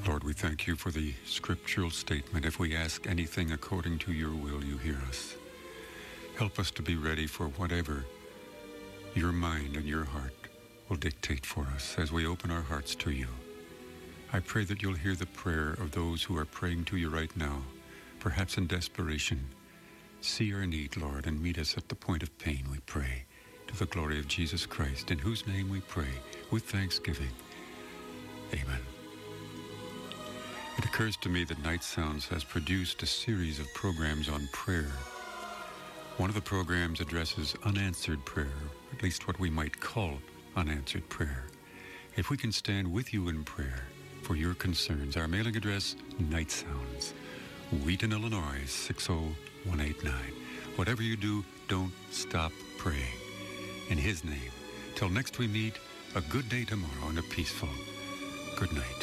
Lord, we thank you for the scriptural statement. If we ask anything according to your will, you hear us. Help us to be ready for whatever your mind and your heart will dictate for us as we open our hearts to you. I pray that you'll hear the prayer of those who are praying to you right now, perhaps in desperation. See our need, Lord, and meet us at the point of pain, we pray, to the glory of Jesus Christ, in whose name we pray with thanksgiving. Amen. It occurs to me that Night Sounds has produced a series of programs on prayer. One of the programs addresses unanswered prayer, at least what we might call unanswered prayer. If we can stand with you in prayer for your concerns, our mailing address, Night Sounds, Wheaton, Illinois, 60189. Whatever you do, don't stop praying. In his name. Till next we meet, a good day tomorrow and a peaceful good night.